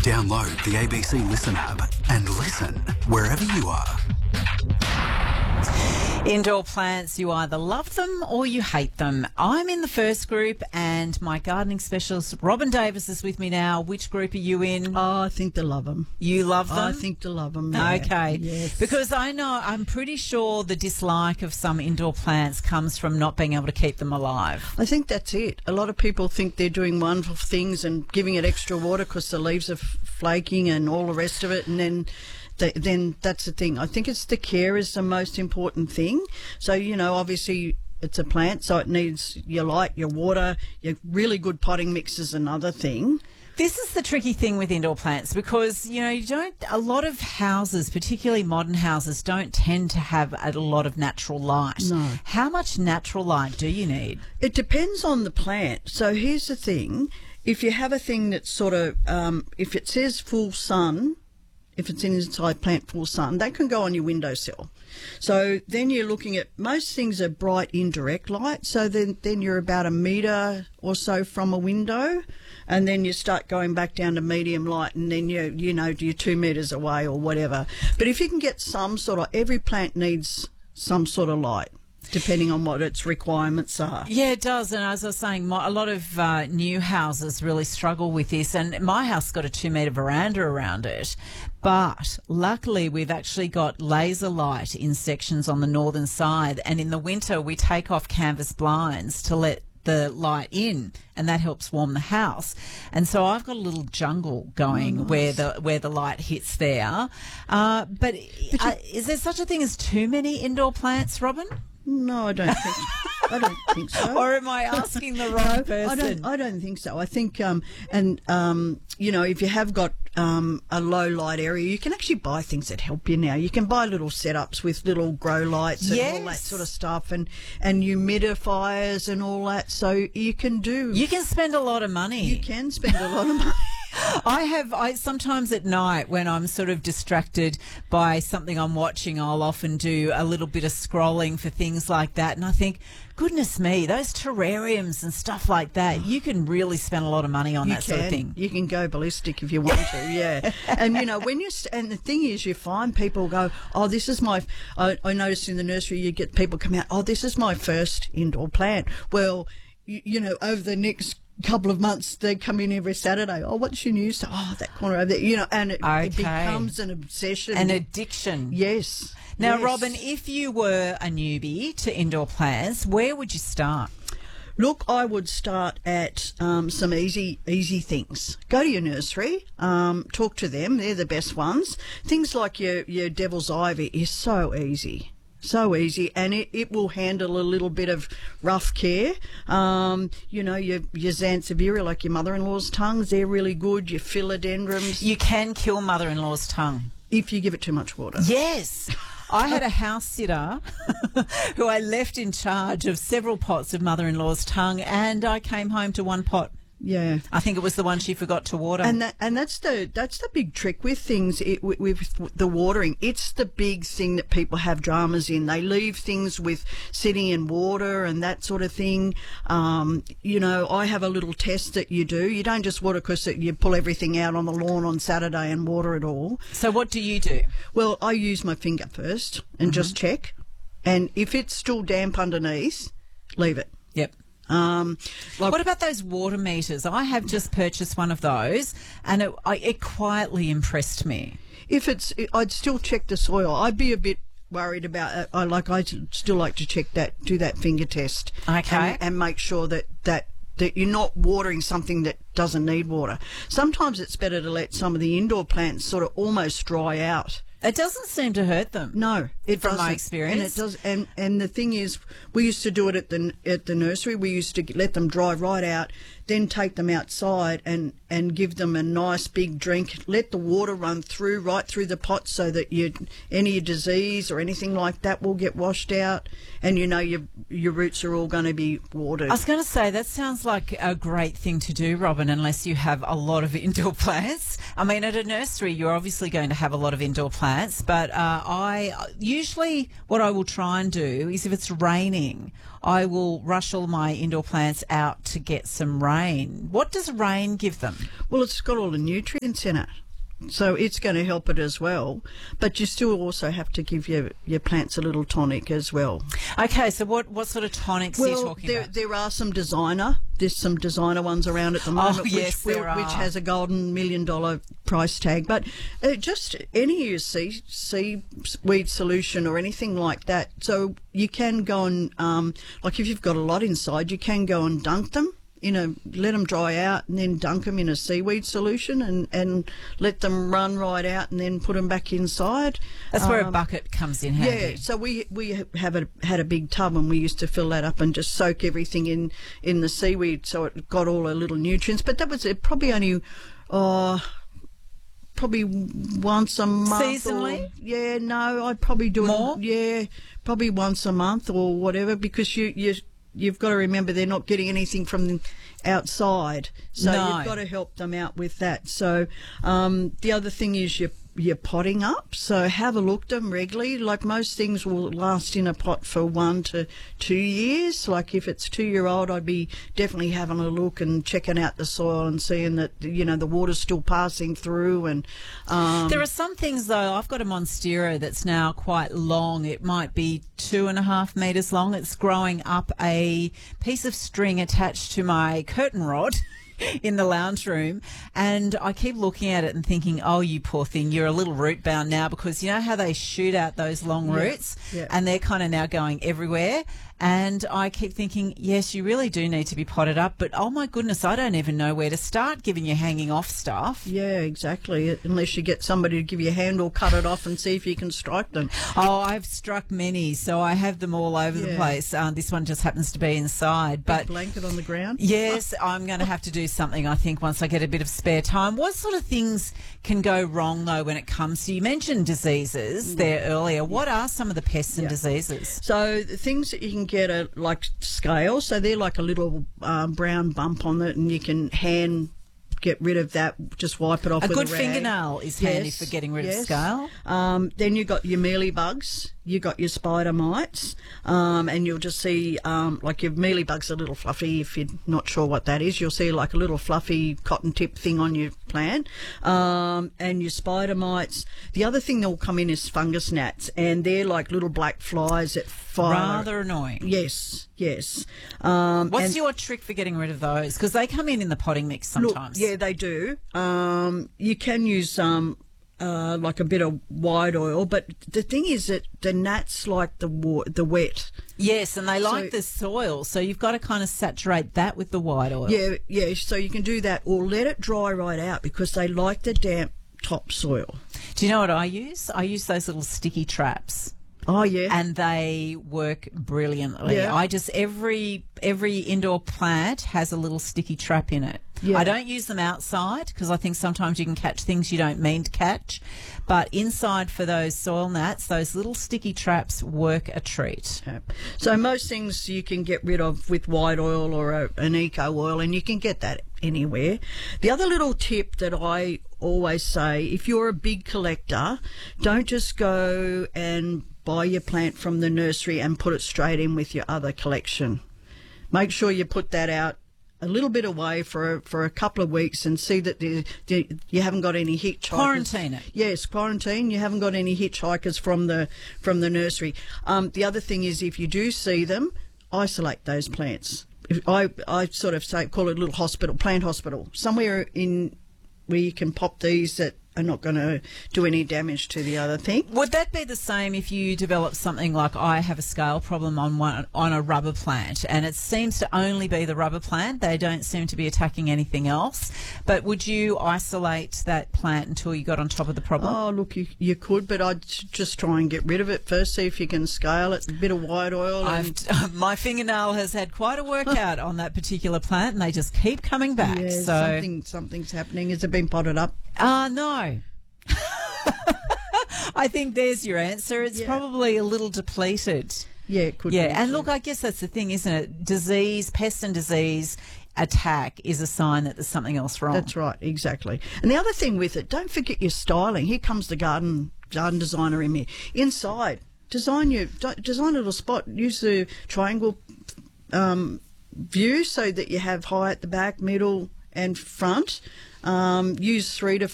Download the ABC Listen app and listen wherever you are. Indoor plants, you either love them or you hate them. I'm in the first group and my gardening specialist, Robin Davis, is with me now. Which group are you in? Oh, I think they love them. You love them? I think they love them, yeah. Okay. Yes. Because I'm pretty sure the dislike of some indoor plants comes from not being able to keep them alive. I think that's it. A lot of people think they're doing wonderful things and giving it extra water because the leaves are flaking and all the rest of it, and then that's the thing. I think it's the care is the most important thing. So, obviously it's a plant, so it needs your light, your water, your really good potting mix is another thing. This is the tricky thing with indoor plants because, a lot of houses, particularly modern houses, don't tend to have a lot of natural light. No. How much natural light do you need? It depends on the plant. So here's the thing. If you have a thing that's sort of, if it says full sun, if it's inside plant full sun, that can go on your windowsill. So then you're looking at, most things are bright indirect light, so then you're about a metre or so from a window, and then you start going back down to medium light, and then you're 2 metres away or whatever. But if you can get some sort of, every plant needs some sort of light, depending on what its requirements are. Yeah, it does. And as I was saying, a lot of new houses really struggle with this. And my house got a 2-metre veranda around it. But luckily, we've actually got laser light in sections on the northern side. And in the winter, we take off canvas blinds to let the light in, and that helps warm the house. And so I've got a little jungle going where the light hits there. But is there such a thing as too many indoor plants, Robin? No, I don't think so. Or am I asking the wrong person? I don't think so. I think, if you have got a low light area, you can actually buy things that help you now. You can buy little setups with little grow lights and all that sort of stuff, and humidifiers and all that. So you can spend a lot of money. You can spend a lot of money. I sometimes at night when I'm sort of distracted by something I'm watching, I'll often do a little bit of scrolling for things like that. And I think, goodness me, those terrariums and stuff like that, you can really spend a lot of money on sort of thing. You can go ballistic if you want to, yeah. And, and the thing is, you find people go, oh, this is my, I noticed in the nursery you get people come out, oh, this is my first indoor plant. Well, over the next couple of months they come in every Saturday. Oh, what's your news? Oh, that corner over there, and it becomes an obsession, an addiction. Yes. Now, yes. Robin, if you were a newbie to indoor plants, where would you start? Look, I would start at some easy things. Go to your nursery, talk to them. They're the best ones. Things like your devil's ivy is so easy. So easy, and it will handle a little bit of rough care. Your Zanzibaria, like your mother-in-law's tongues, they're really good. Your philodendrons. You can kill mother-in-law's tongue. If you give it too much water. Yes. I had a house sitter who I left in charge of several pots of mother-in-law's tongue, and I came home to one pot. Yeah, I think it was the one she forgot to water. And that's the big trick with things with the watering. It's the big thing that people have dramas in. They leave things with sitting in water and that sort of thing. I have a little test that you do. You don't just water because you pull everything out on the lawn on Saturday and water it all. So what do you do? Well, I use my finger first and just check. And if it's still damp underneath, leave it. Yep. What about those water meters? I have just purchased one of those, and it quietly impressed me. I'd still check the soil. I'd be a bit worried about. I still like to check that, do that finger test, okay, and make sure that you're not watering something that doesn't need water. Sometimes it's better to let some of the indoor plants sort of almost dry out. It doesn't seem to hurt them. No, it doesn't. From my experience. And it does. And the thing is, we used to do it at the nursery. We used to let them dry right out, then take them outside and give them a nice big drink. Let the water run right through the pot so that any disease or anything like that will get washed out, and your roots are all going to be watered. I was going to say, that sounds like a great thing to do, Robin, unless you have a lot of indoor plants. I mean, at a nursery, you're obviously going to have a lot of indoor plants, but usually what I will try and do is if it's raining, I will rush all my indoor plants out to get some rain. What does rain give them? Well, it's got all the nutrients in it, so it's going to help it as well. But you still also have to give your plants a little tonic as well. Okay, so what sort of tonics are you talking about? There are some designer. There's some designer ones around at the moment, yes, which there are. has a golden $1 million price tag. But just any seaweed solution or anything like that. So you can go and, like if you've got a lot inside, you can go and dunk them. Let them dry out and then dunk them in a seaweed solution and let them run right out and then put them back inside. That's where a bucket comes in handy. Yeah, so we had a big tub and we used to fill that up and just soak everything in the seaweed so it got all the little nutrients. But that was probably only probably once a month. Seasonally? I'd probably do more. Probably once a month or whatever, because you've got to remember they're not getting anything from outside, so you've got to help them out with that. So the other thing is you're potting up, so have a look at them regularly. Like most things will last in a pot for 1 to 2 years. Like if it's 2-year-old, I'd be definitely having a look and checking out the soil and seeing that the water's still passing through. And there are some things though. I've got a Monstera that's now quite long. It might be 2.5 metres long. It's growing up a piece of string attached to my curtain rod in the lounge room, and I keep looking at it and thinking, oh, you poor thing, you're a little root bound now, because you know how they shoot out those long roots and they're kind of now going everywhere. And I keep thinking, yes, you really do need to be potted up, but oh my goodness, I don't even know where to start giving you hanging off stuff. Yeah, exactly. Unless you get somebody to give you a hand or cut it off and see if you can strike them. Oh, I've struck many, so I have them all over the place. This one just happens to be inside. Big blanket on the ground? Yes, I'm going to have to do something, I think, once I get a bit of spare time. What sort of things can go wrong, though, when it comes to, you mentioned diseases there earlier. What are some of the pests and diseases? So the things that you can get are like scales. So they're like a little brown bump on it, and you can hand get rid of that, just wipe it off with a rag. A good fingernail is handy for getting rid of scale. Then you've got your mealybugs, you've got your spider mites, and you'll just see, like your mealybugs are a little fluffy. If you're not sure what that is, you'll see like a little fluffy cotton tip thing on your plant. And your spider mites. The other thing that will come in is fungus gnats, and they're like little black flies that fire. Rather annoying. Yes. What's your trick for getting rid of those? Because they come in the potting mix sometimes. Look, yeah, they do. You can use like a bit of white oil, but the thing is that the gnats like the wet. Yes, and they like the soil, so you've got to kind of saturate that with the white oil. Yeah, so you can do that, or let it dry right out, because they like the damp topsoil. Do you know what I use? I use those little sticky traps. Oh, yeah. And they work brilliantly. Yeah. I just, every indoor plant has a little sticky trap in it. Yeah. I don't use them outside because I think sometimes you can catch things you don't mean to catch. But inside for those soil gnats, those little sticky traps work a treat. Yeah. So most things you can get rid of with white oil or an eco oil, and you can get that anywhere. The other little tip that I always say, if you're a big collector, don't just go and buy your plant from the nursery and put it straight in with your other collection. Make sure you put that out a little bit away for a couple of weeks and see that you haven't got any hitchhikers. Quarantine it. Yes, quarantine. You haven't got any hitchhikers from the nursery. The other thing is, if you do see them, isolate those plants. I sort of call it a little hospital, plant hospital, somewhere in where you can pop these that are not going to do any damage to the other thing. Would that be the same if you develop something like I have a scale problem on a rubber plant, and it seems to only be the rubber plant? They don't seem to be attacking anything else. But would you isolate that plant until you got on top of the problem? Oh, look, you could, but I'd just try and get rid of it first, see if you can scale it, a bit of white oil. My fingernail has had quite a workout on that particular plant, and they just keep coming back. Yeah, so something's happening. Has it been potted up? No. I think there's your answer. It's probably a little depleted. Yeah, it could be. Yeah, and look, I guess that's the thing, isn't it? Pest and disease attack is a sign that there's something else wrong. That's right, exactly. And the other thing with it, don't forget your styling. Here comes the garden designer in me. Inside, design a little spot. Use the triangle view so that you have high at the back, middle, and front. Use 3 to